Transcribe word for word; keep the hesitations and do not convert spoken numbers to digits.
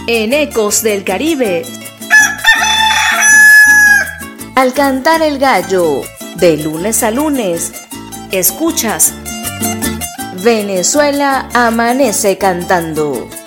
En Ecos del Caribe. Al cantar el gallo, de lunes a lunes, escuchas Venezuela amanece cantando.